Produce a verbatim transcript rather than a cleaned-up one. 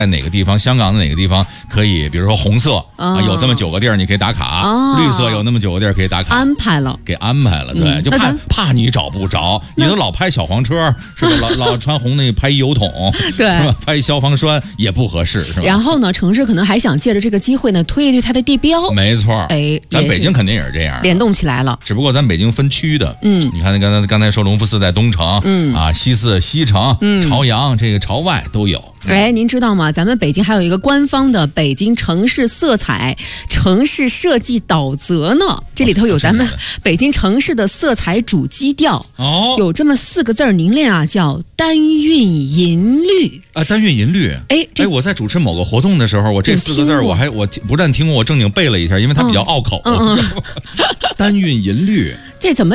在哪个地方，香港的哪个地方可以，比如说红色、哦、啊，有这么九个地儿你可以打卡、哦，绿色有那么九个地儿可以打卡， 安排了， 给安排了，对，嗯、就怕怕你找不着，你都老拍小黄车，是吧？老老穿红那拍油桶， 对， 拍消防栓也不合适，是吧？ 然后呢，城市可能还想借着这个机会呢，推一推它的地标， 没错， 哎， 咱北京肯定也是这样， 联动起来了。 只不过咱北京分区的， 嗯， 你看刚才刚才说隆福寺在东城，嗯啊，西四西城、嗯、朝阳这个朝外都有。 哎，您知道吗？咱们北京还有一个官方的北京城市色彩城市设计导则呢，这里头有咱们北京城市的色彩主基调哦，有这么四个字儿，您练啊，叫单韵银绿啊，单韵银绿。 哎， 哎，我在主持某个活动的时候，我这四个字我还我不但听过，我正经背了一下，因为它比较拗口。 嗯嗯嗯、 单韵银绿， 这怎么？